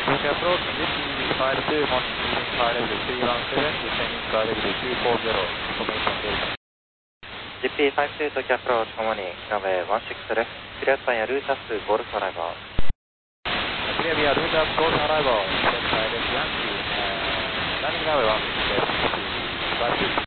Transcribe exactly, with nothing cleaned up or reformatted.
Tokyo approach, J P five two, morning, leaving car level three one seven, descending car level two four zero, information Delta. J P five two 東京アプローチ、コモニ、ランウェイone six left、クリアスパイアルータスゴルフアライバー。 Clear via Routers Golf Arrival, set by left Yankee, uh, landing runway one six left, copy, five two.